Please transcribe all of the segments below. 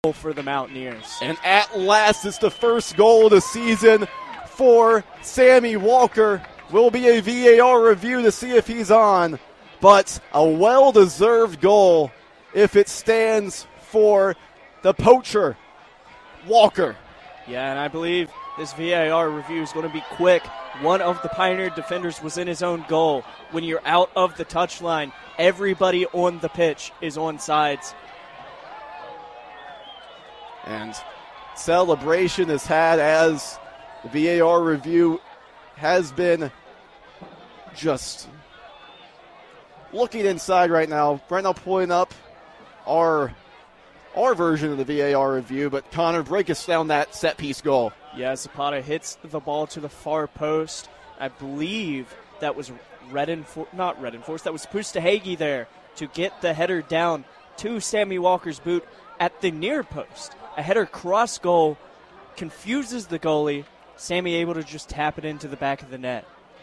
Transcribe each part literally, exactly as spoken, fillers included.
for the Mountaineers. And at last, it's the first goal of the season for Sammy Walker. Will be a V A R review to see if he's on, but a well-deserved goal if it stands for the poacher, Walker. Yeah, and I believe this V A R review is going to be quick. One of the Pioneer defenders was in his own goal. When you're out of the touchline, everybody on the pitch is on sides. And celebration is had as the V A R review has been just looking inside right now. Right now pulling up our our version of the V A R review, but Connor, break us down that set-piece goal. Yeah, Zapata hits the ball to the far post. I believe that was Redden, not Redden Force, that was Pustahegi there to get the header down to Sammy Walker's boot at the near post. A header cross goal confuses the goalie. Sammy able to just tap it into the back of the net.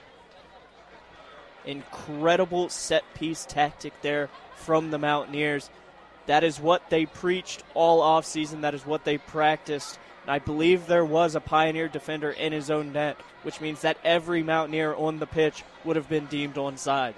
Incredible set-piece tactic there from the Mountaineers. That is what they preached all offseason. That is what they practiced. And I believe there was a Pioneer defender in his own net, which means that every Mountaineer on the pitch would have been deemed onside.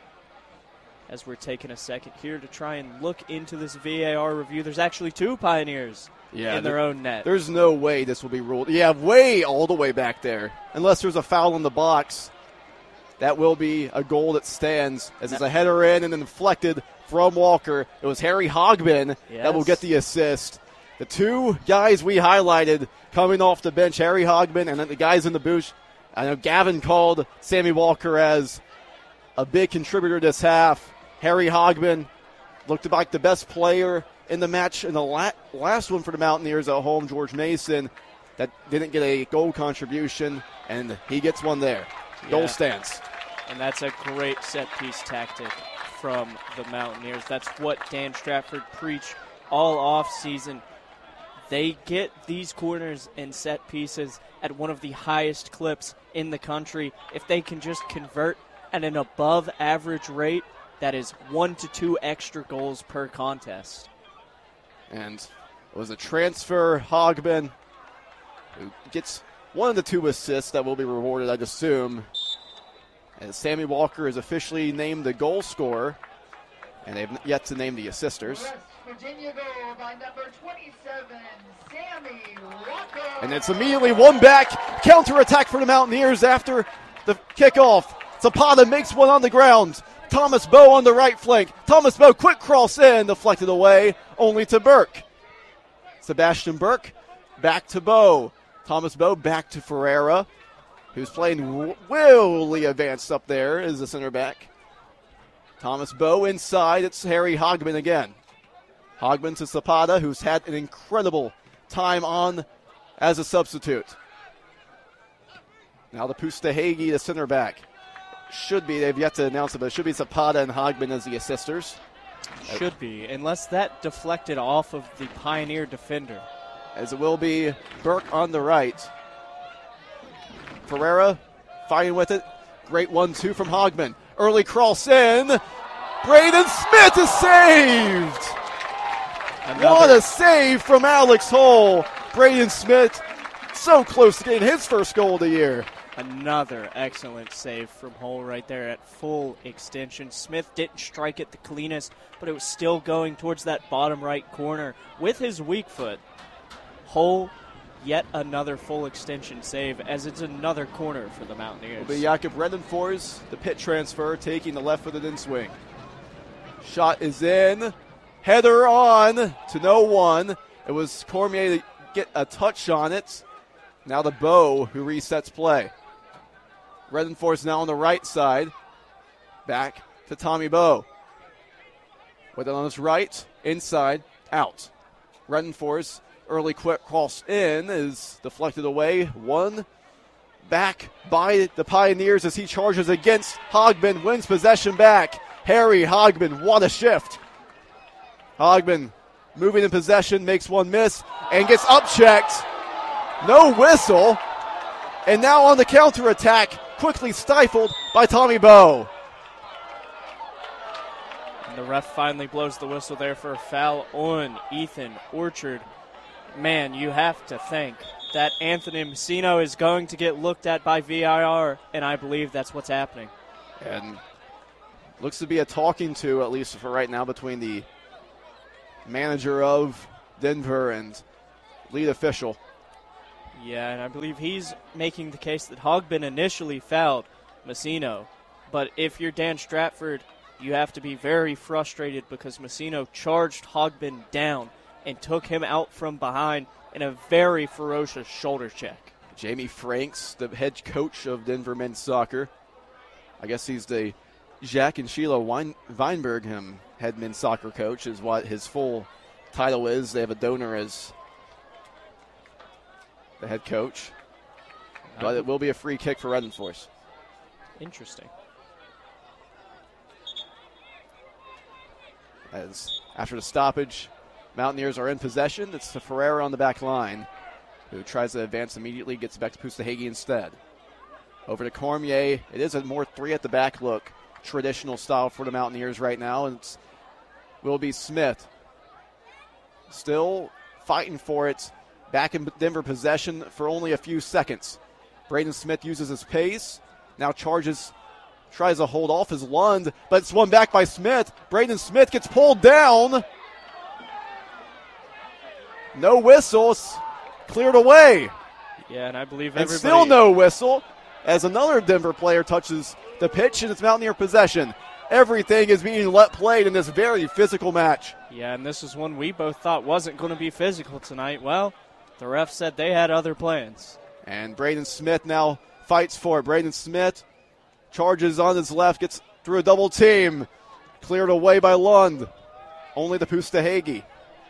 As we're taking a second here to try and look into this V A R review, there's actually two Pioneers yeah, in their there, own net. There's no way this will be ruled. Yeah, way all the way back there. Unless there's a foul in the box, that will be a goal that stands as it's a header in and then deflected from Walker. It was Harry Hogbin yes. that will get the assist. The two guys we highlighted coming off the bench, Harry Hogbin and then the guys in the booth. I know Gavin called Sammy Walker as a big contributor this half. Harry Hogbin looked like the best player in the match in the la- last one for the Mountaineers at home, George Mason, that didn't get a goal contribution, and he gets one there. Yeah. Goal stands. And that's a great set-piece tactic from the Mountaineers. That's what Dan Stratford preached all off-season. They get these corners and set pieces at one of the highest clips in the country. If they can just convert at an above-average rate, that is one to two extra goals per contest. And it was a transfer, Hogbin, who gets one of the two assists that will be rewarded, I'd assume. As Sammy Walker is officially named the goal scorer, and they've yet to name the assisters. West Virginia goal by number twenty-seven, Sammy Walker. And it's immediately one back, counterattack for the Mountaineers after the kickoff. Zapata makes one on the ground. Thomas Bowe on the right flank. Thomas Bowe, quick cross in, deflected away, only to Burke. Sebastian Burke, back to Bowe. Thomas Bowe back to Ferreira, who's playing really advanced up there as the center back. Thomas Bowe inside, it's Harry Hogbin again. Hogbin to Zapata, who's had an incredible time on as a substitute. Now the Pustahegi, the center back. Should be, they've yet to announce it, but it should be Zapata and Hogbin as the assisters. Should be, unless that deflected off of the Pioneer defender. As it will be Burke on the right. Ferreira fighting with it. Great one two from Hogbin. Early cross in. Braden Smith is saved. Another. What a save from Alex Hull. Braden Smith so close to getting his first goal of the year. Another excellent save from Hull right there at full extension. Smith didn't strike it the cleanest, but it was still going towards that bottom right corner with his weak foot. Hull, yet another full extension save as it's another corner for the Mountaineers. It'll be Jakob Redenfors, the pit transfer, taking the left-footed in swing. Shot is in. Header on to no one. It was Cormier to get a touch on it. Now the Bowe who resets play. Redenfors now on the right side. Back to Tommy Bowe. With it on his right, inside, out. Redenfors, early quick cross in, is deflected away. One back by the Pioneers as he charges against Hogbin, wins possession back. Harry Hogbin, what a shift. Hogbin moving in possession, makes one miss, and gets upchecked. No whistle. And now on the counterattack, quickly stifled by Tommy Bowe. And the ref finally blows the whistle there for a foul on Ethan Orchard. Man, you have to think that Anthony Messino is going to get looked at by V A R, and I believe that's what's happening. And looks to be a talking to, at least for right now, between the manager of Denver and lead official. Yeah, and I believe he's making the case that Hogbin initially fouled Messino. But if you're Dan Stratford, you have to be very frustrated because Messino charged Hogbin down and took him out from behind in a very ferocious shoulder check. Jamie Franks, the head coach of Denver men's soccer. I guess he's the Jack and Sheila Wein- Weinberg him head men's soccer coach is what his full title is. They have a donor as the head coach. But it will be a free kick for Redden Force. Interesting. As after the stoppage, Mountaineers are in possession. It's to Ferreira on the back line, who tries to advance immediately, gets back to Pustahegi instead. Over to Cormier. It is a more three at the back look, traditional style for the Mountaineers right now, and it's will be Smith. Still fighting for it. Back in Denver possession for only a few seconds. Braden Smith uses his pace. Now charges, tries to hold off his Lund, but it's won back by Smith. Braden Smith gets pulled down. No whistles. Cleared away. Yeah, and I believe and everybody... still no whistle as another Denver player touches the pitch, and it's Mountaineer possession. Everything is being let played in this very physical match. Yeah, and this is one we both thought wasn't going to be physical tonight. Well, the ref said they had other plans. And Braden Smith now fights for it. Braden Smith charges on his left, gets through a double team. Cleared away by Lund. Only the Pustahegi.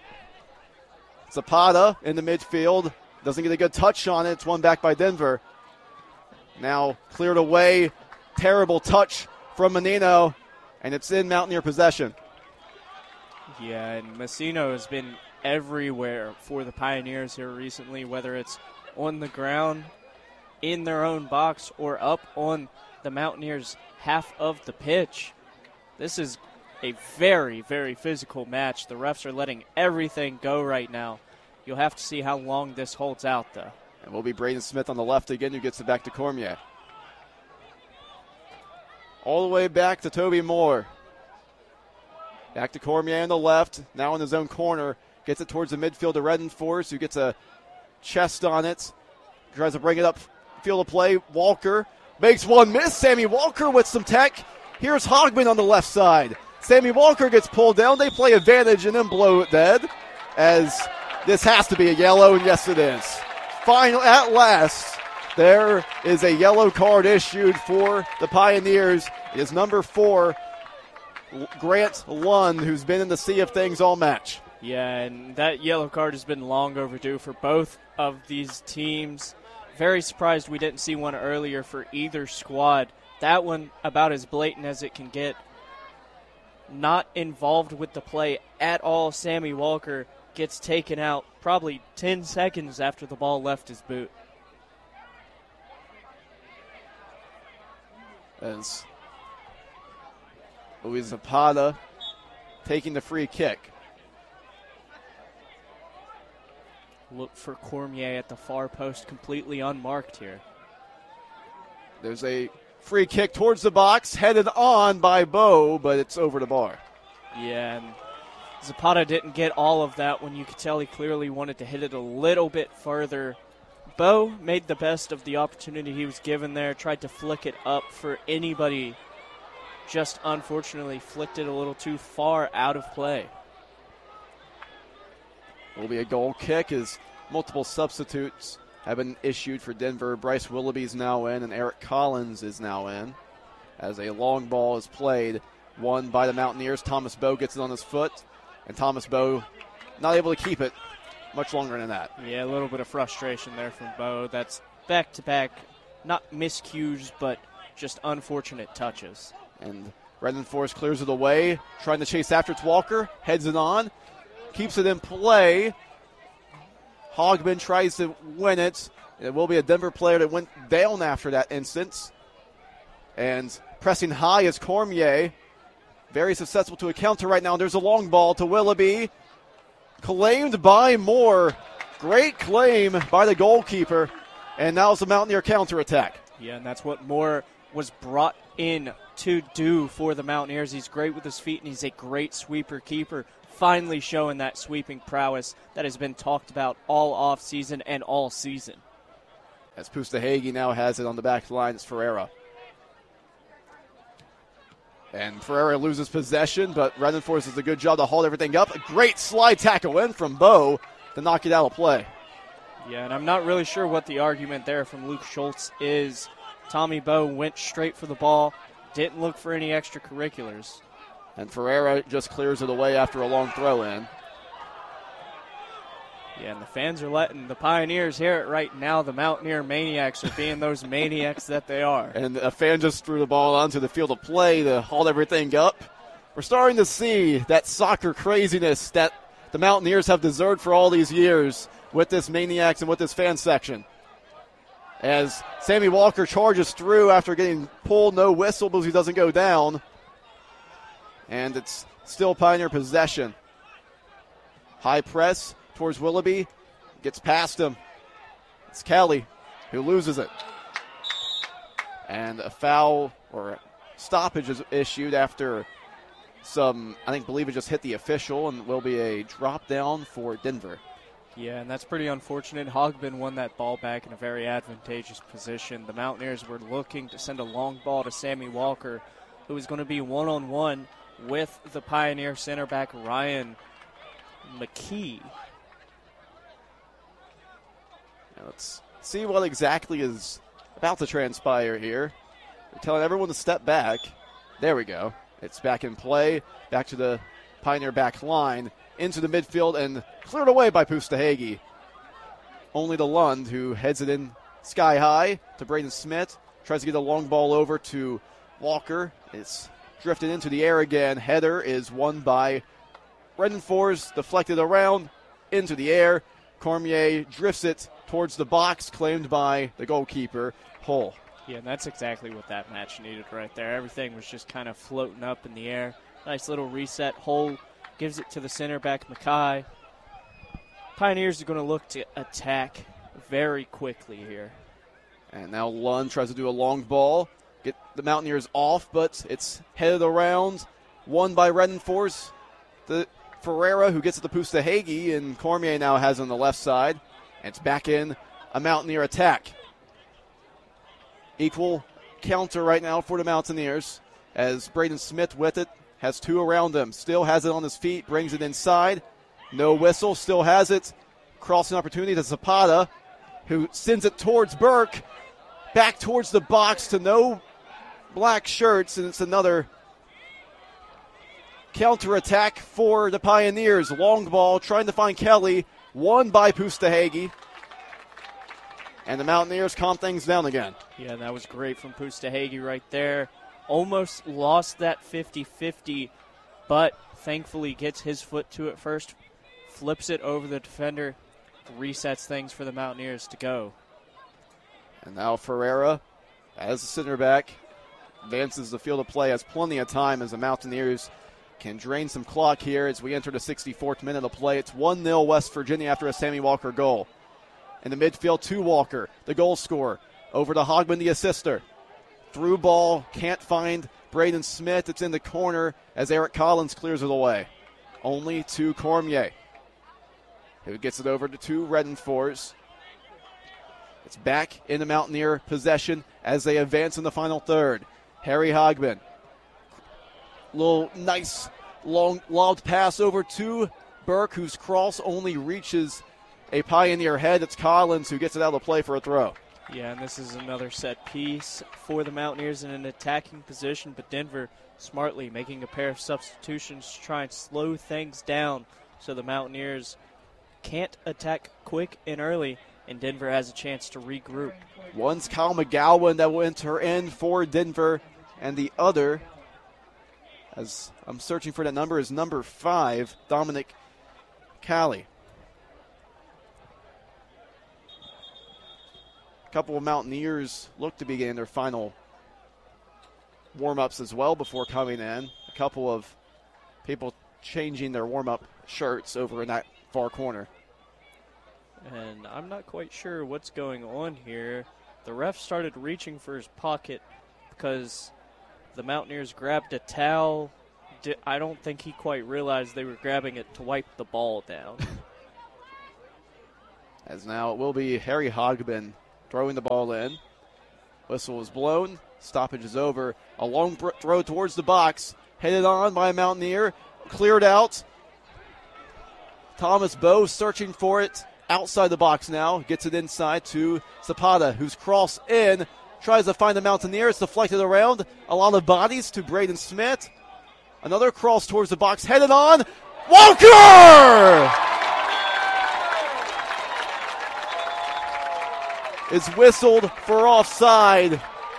Zapata in the midfield. Doesn't get a good touch on it. It's won back by Denver. Now cleared away. Terrible touch from Menino. And it's in Mountaineer possession. Yeah, and Messino has been everywhere for the Pioneers here recently, whether it's on the ground, in their own box, or up on the Mountaineers' half of the pitch. This is a very, very physical match. The refs are letting everything go right now. You'll have to see how long this holds out, though. And will be Braden Smith on the left again, who gets it back to Cormier. All the way back to Toby Moore. Back to Cormier on the left, now in his own corner. Gets it towards the midfield to Redden Force, who gets a chest on it. Tries to bring it up field of play. Walker makes one miss. Sammy Walker with some tech. Here's Hogman on the left side. Sammy Walker gets pulled down. They play advantage and then blow it dead, as this has to be a yellow, and yes it is. Final, at last, there is a yellow card issued for the Pioneers. It is number four, Grant Lund, who's been in the sea of things all match. Yeah, and that yellow card has been long overdue for both of these teams. Very surprised we didn't see one earlier for either squad. That one about as blatant as it can get. Not involved with the play at all. Sammy Walker gets taken out probably ten seconds after the ball left his boot. As Luis Zapata taking the free kick. Look for Cormier at the far post, completely unmarked here. There's a free kick towards the box, headed on by Bo, but it's over the bar. Yeah, and Zapata didn't get all of that when you could tell he clearly wanted to hit it a little bit further. Bo made the best of the opportunity he was given there, tried to flick it up for anybody, just unfortunately flicked it a little too far out of play. Will be a goal kick as multiple substitutes have been issued for Denver. Bryce Willoughby's now in, and Eric Collins is now in. As a long ball is played, won by the Mountaineers. Thomas Bowe gets it on his foot, and Thomas Bowe not able to keep it much longer than that. Yeah, a little bit of frustration there from Bowe. That's back-to-back, not miscues, but just unfortunate touches. And Redden Force clears it away, trying to chase after it's Walker, heads it on. Keeps it in play. Hogman tries to win it. It will be a Denver player that went down after that instance. And pressing high is Cormier. very susceptible to a counter right now. There's a long ball to Willoughby. Claimed by Moore. Great claim by the goalkeeper. And now it's the Mountaineer counterattack. Yeah, and that's what Moore was brought in to do for the Mountaineers. He's great with his feet, and he's a great sweeper keeper, finally showing that sweeping prowess that has been talked about all offseason and all season. As Pustahegi now has it on the back line, it's Ferreira. And Ferreira loses possession, but Reddenforth does a good job to hold everything up. A great slide tackle in from Bowe to knock it out of play. Yeah, and I'm not really sure what the argument there from Luke Schultz is. Tommy Bowe went straight for the ball, didn't look for any extracurriculars. And Ferreira just clears it away after a long throw in. Yeah, and the fans are letting the Pioneers hear it right now. The Mountaineer Maniacs are being those maniacs that they are. And a fan just threw the ball onto the field of play to hold everything up. We're starting to see that soccer craziness that the Mountaineers have deserved for all these years with this Maniacs and with this fan section. As Sammy Walker charges through after getting pulled, no whistle because he doesn't go down. And it's still Pioneer possession. High press towards Willoughby. Gets past him. It's Kelly who loses it. And a foul or stoppage is issued after some, I think, believe it just hit the official, and will be a drop down for Denver. Yeah, and that's pretty unfortunate. Hogbin won that ball back in a very advantageous position. The Mountaineers were looking to send a long ball to Sammy Walker, who was going to be one-on-one with the Pioneer center back Ryan McKee. Now let's see what exactly is about to transpire here. They're telling everyone to step back. There we go. It's back in play, back to the Pioneer back line, into the midfield, and cleared away by Pustahegi. Only to Lund, who heads it in sky high to Braden Smith. Tries to get a long ball over to Walker. It's drifted into the air again. Header is won by Reddenforth, deflected around into the air. Cormier drifts it towards the box, claimed by the goalkeeper, Hull. Yeah, and that's exactly what that match needed right there. Everything was just kind of floating up in the air. Nice little reset. Hull gives it to the center back, Mackay. Pioneers are going to look to attack very quickly here. And now Lund tries to do a long ball, get the Mountaineers off, but it's headed around, won by Reddenforth. The Ferreira, who gets it to Pustahegi, and Cormier now has it on the left side. And it's back in a Mountaineer attack. Equal counter right now for the Mountaineers as Braden Smith with it, has two around him, still has it on his feet, brings it inside. No whistle, still has it. Crossing opportunity to Zapata, who sends it towards Burke. Back towards the box to no black shirts, and it's another counterattack for the Pioneers. Long ball, trying to find Kelly, won by Pustahegi. And the Mountaineers calm things down again. Yeah, that was great from Pustahegi right there. Almost lost that fifty-fifty, but thankfully gets his foot to it first, flips it over the defender, resets things for the Mountaineers to go. And now Ferreira, as the center back, advances the field of play, has plenty of time as the Mountaineers can drain some clock here as we enter the sixty-fourth minute of play. It's one nil West Virginia after a Sammy Walker goal. In the midfield, to Walker, the goal scorer. Over to Hogman, the assister. Through ball, can't find Braden Smith. It's in the corner as Eric Collins clears it away. Only to Cormier, who gets it over to two Reddenforth. It's back in the Mountaineer possession as they advance in the final third. Harry Hogman. Little nice long lobbed pass over to Burke, whose cross only reaches a Pioneer head. It's Collins who gets it out of play for a throw. Yeah, and this is another set piece for the Mountaineers in an attacking position, but Denver smartly making a pair of substitutions to try and slow things down so the Mountaineers can't attack quick and early, and Denver has a chance to regroup. One's Kyle McGowan that will enter in for Denver, and the other, as I'm searching for that number, is number five, Dominic Callie. A couple of Mountaineers look to begin their final warm-ups as well before coming in, a couple of people changing their warm-up shirts over in that far corner. And I'm not quite sure what's going on here. The ref started reaching for his pocket because the Mountaineers grabbed a towel. I don't think he quite realized they were grabbing it to wipe the ball down. As now it will be Harry Hogbin throwing the ball in. Whistle is blown. Stoppage is over. A long throw towards the box. Headed on by a Mountaineer. Cleared out. Thomas Bowe searching for it. Outside the box now. Gets it inside to Zapata, who's crossed in. Tries to find the Mountaineer. It's deflected around. A lot of bodies to Braden Smith. Another cross towards the box. Headed on. Walker! Is whistled for offside.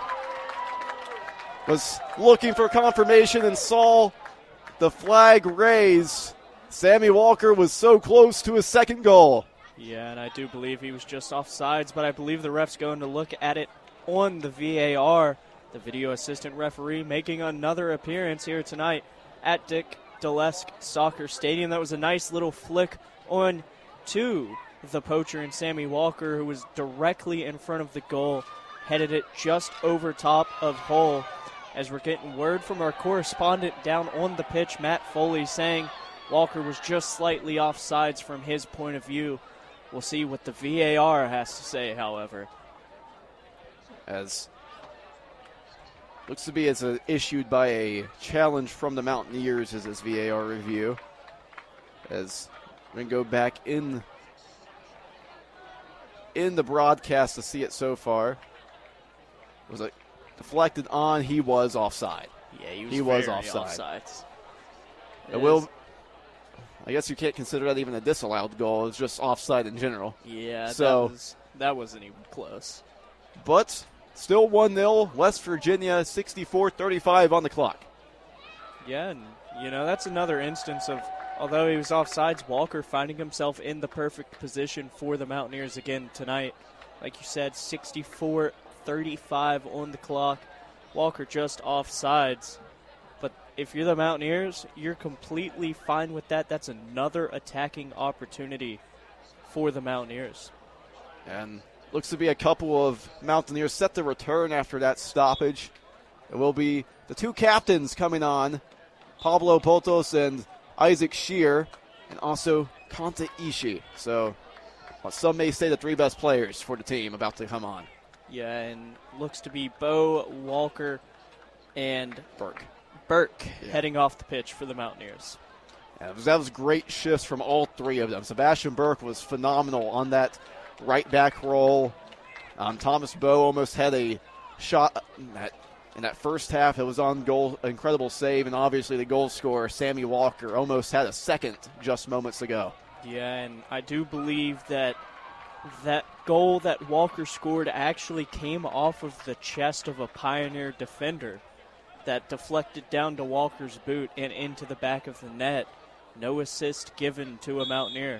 Was looking for confirmation and saw the flag raise. Sammy Walker was so close to his second goal. Yeah, and I do believe he was just offsides, but I believe the ref's going to look at it on the V A R. The video assistant referee making another appearance here tonight at Dick Dalesk Soccer Stadium. That was a nice little flick on to the poacher and Sammy Walker, who was directly in front of the goal, headed it just over top of Hull. As we're getting word from our correspondent down on the pitch, Matt Foley, saying Walker was just slightly offsides from his point of view. We'll see what the V A R has to say, however. As looks to be as a, issued by a challenge from the Mountaineers as this V A R review. As we're going to go back in in the broadcast to see it so far. Was it deflected on? He was offside. Yeah, he was, he was very offside. offside. It will, I guess you can't consider that even a disallowed goal. It's just offside in general. Yeah, so, that, was, that wasn't even close. But still one nil, West Virginia, sixty-four thirty-five on the clock. Yeah, and, you know, that's another instance of, although he was offsides, Walker finding himself in the perfect position for the Mountaineers again tonight. Like you said, sixty-four thirty-five on the clock. Walker just offsides. But if you're the Mountaineers, you're completely fine with that. That's another attacking opportunity for the Mountaineers. And looks to be a couple of Mountaineers set to return after that stoppage. It will be the two captains coming on, Pablo Potos and Isaac Shear, and also Kanta Ishii. So well, some may say the three best players for the team about to come on. Yeah, and looks to be Bo, Walker, and Burke. Burke yeah. heading off the pitch for the Mountaineers. Yeah, that was, that was great shifts from all three of them. Sebastian Burke was phenomenal on that right back roll. Um, Thomas Bowe almost had a shot in that, in that first half. It was on goal, incredible save, and obviously the goal scorer, Sammy Walker, almost had a second just moments ago. Yeah, and I do believe that that goal that Walker scored actually came off of the chest of a Pioneer defender that deflected down to Walker's boot and into the back of the net. No assist given to a Mountaineer.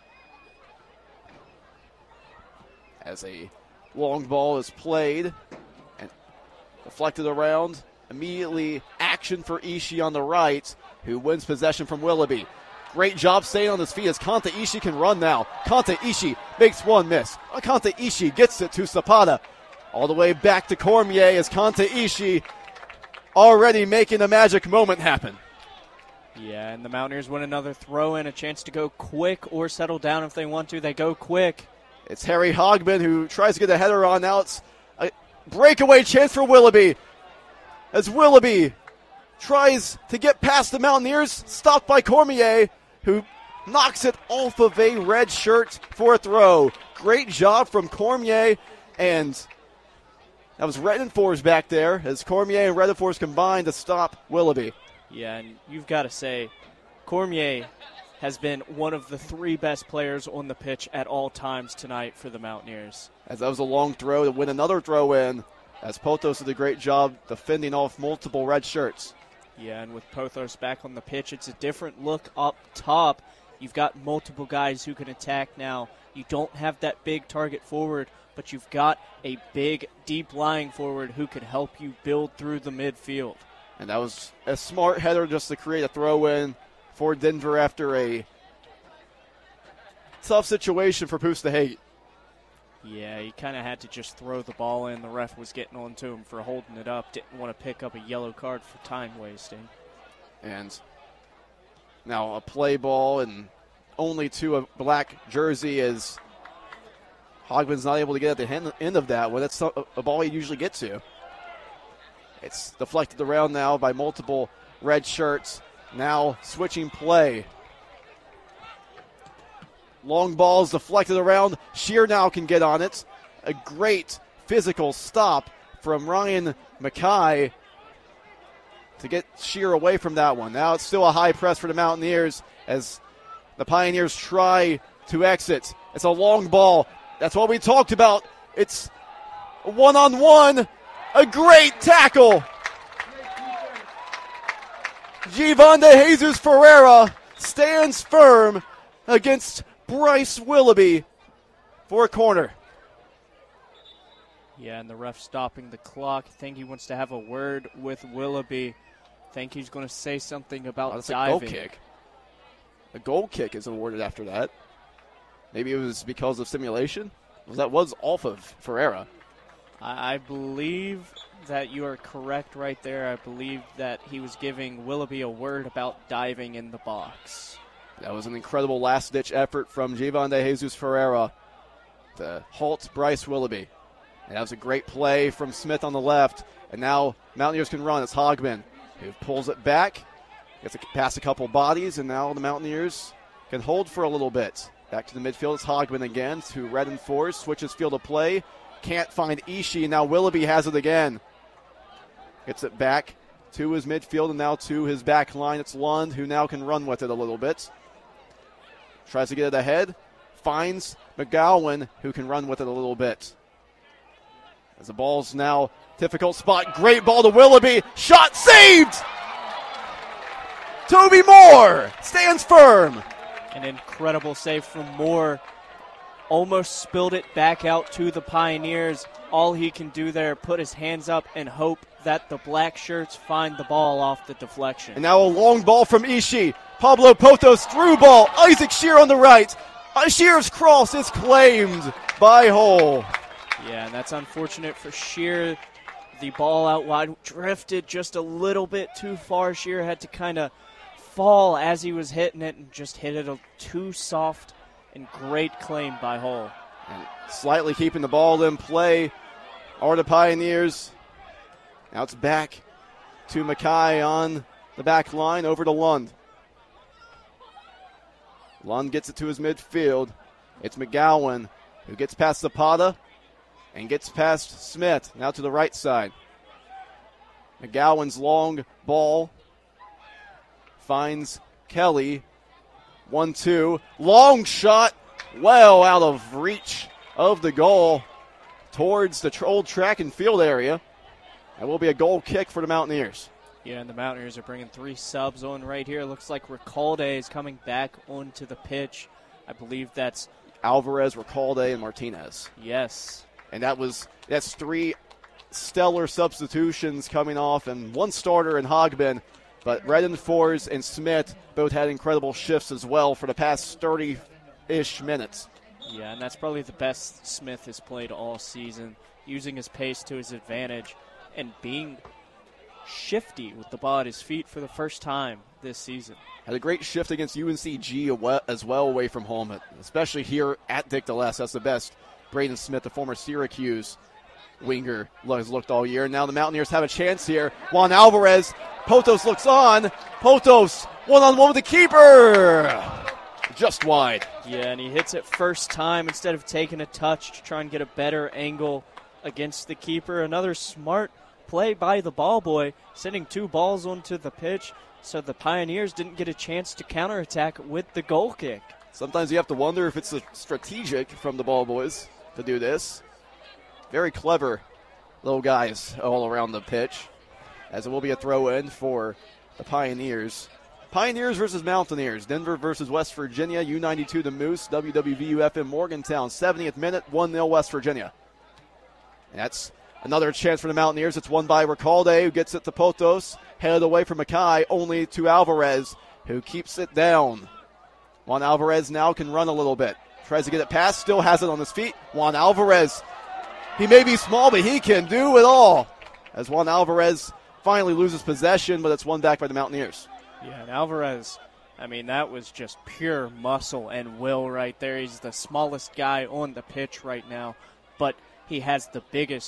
As a long ball is played and deflected around, immediately action for Ishii on the right, who wins possession from Willoughby. Great job staying on his feet as Kanta Ishii can run now. Kanta Ishii makes one miss. Kanta Ishii gets it to Zapata. All the way back to Cormier as Kanta Ishii already making a magic moment happen. Yeah, and the Mountaineers win another throw in, a chance to go quick or settle down if they want to. They go quick. It's Harry Hogbin who tries to get a header on. Now it's a breakaway chance for Willoughby. As Willoughby tries to get past the Mountaineers, stopped by Cormier, who knocks it off of a red shirt for a throw. Great job from Cormier, and that was Reddenfors back there as Cormier and Reddenfors combined to stop Willoughby. Yeah, and you've got to say, Cormier has been one of the three best players on the pitch at all times tonight for the Mountaineers. As that was a long throw to win another throw in, as Potos did a great job defending off multiple red shirts. Yeah, and with Pothos back on the pitch, it's a different look up top. You've got multiple guys who can attack now. You don't have that big target forward, but you've got a big, deep lying forward who can help you build through the midfield. And that was a smart header just to create a throw-in for Denver after a tough situation for Pustahegit. Yeah, he kind of had to just throw the ball in. The ref was getting on to him for holding it up. Didn't want to pick up a yellow card for time wasting. And now a play ball and only to a black jersey as Hogman's not able to get at the end of that one. That's a ball he usually gets to. It's deflected around now by multiple red shirts. Now switching play. Long balls deflected around. Shear now can get on it. A great physical stop from Ryan Mackay to get Shear away from that one. Now it's still a high press for the Mountaineers as the Pioneers try to exit. It's a long ball. That's what we talked about. It's a one-on-one. A great tackle. Givonde Jesus Ferreira stands firm against Bryce Willoughby for a corner. Yeah, and the ref stopping the clock. I think he wants to have a word with Willoughby. I think he's going to say something about oh, that's diving. A goal kick. A goal kick is awarded after that. Maybe it was because of simulation. Well, that was off of Ferreira. I, I believe that you are correct right there. I believe that he was giving Willoughby a word about diving in the box. That was an incredible last-ditch effort from Givonde Jesus Ferreira to halt Bryce Willoughby. And that was a great play from Smith on the left. And now Mountaineers can run. It's Hogman who pulls it back, gets it past a couple bodies, and now the Mountaineers can hold for a little bit. Back to the midfield. It's Hogman again to red and four. Switches field of play. Can't find Ishii. Now Willoughby has it again. Gets it back to his midfield and now to his back line. It's Lund who now can run with it a little bit. Tries to get it ahead. Finds McGowan who can run with it a little bit. As the ball's now difficult spot. Great ball to Willoughby. Shot saved! Toby Moore stands firm. An incredible save from Moore. Almost spilled it back out to the Pioneers. All he can do there, put his hands up and hope that the black shirts find the ball off the deflection. And now a long ball from Ishii. Pablo Pothos through ball. Isaac Shear on the right. Shear's cross is claimed by Hull. Yeah, and that's unfortunate for Shear. The ball out wide drifted just a little bit too far. Shear had to kind of fall as he was hitting it and just hit it a, too soft. And great claim by Hull. And slightly keeping the ball in play are the Pioneers. Now it's back to Mackay on the back line over to Lund. Lund gets it to his midfield. It's McGowan who gets past Zapata and gets past Smith. Now to the right side. McGowan's long ball finds Kelly. one two. Long shot. Well out of reach of the goal towards the old track and field area. That will be a goal kick for the Mountaineers. Yeah, and the Mountaineers are bringing three subs on right here. Looks like Recalde is coming back onto the pitch. I believe that's Alvarez, Recalde, and Martinez. Yes. And that was that's three stellar substitutions coming off, and one starter in Hogman. But Redden, Fours, and Smith both had incredible shifts as well for the past thirty-ish minutes. Yeah, and that's probably the best Smith has played all season, using his pace to his advantage and being shifty with the ball at his feet for the first time this season. Had a great shift against U N C G as well away from home, especially here at Dick DeLess. That's the best Braden Smith, the former Syracuse winger, has looked all year. Now the Mountaineers have a chance here. Juan Alvarez, Pothos looks on. Pothos, one-on-one with the keeper. Just wide. Yeah, and he hits it first time instead of taking a touch to try and get a better angle against the keeper. Another smart play by the ball boy, sending two balls onto the pitch so the Pioneers didn't get a chance to counterattack with the goal kick. Sometimes you have to wonder if it's a strategic from the ball boys to do this. Very clever little guys all around the pitch, as it will be a throw-in for the Pioneers. Pioneers versus Mountaineers. Denver versus West Virginia. U ninety-two the Moose. W W V U F M Morgantown. seventieth minute, one nil West Virginia. And that's Another chance for the Mountaineers. It's won by Recalde, who gets it to Potos. Headed away from Mackay, only to Alvarez, who keeps it down. Juan Alvarez now can run a little bit. Tries to get it past, still has it on his feet. Juan Alvarez, he may be small, but he can do it all. As Juan Alvarez finally loses possession, but it's won back by the Mountaineers. Yeah, and Alvarez, I mean, that was just pure muscle and will right there. He's the smallest guy on the pitch right now, but he has the biggest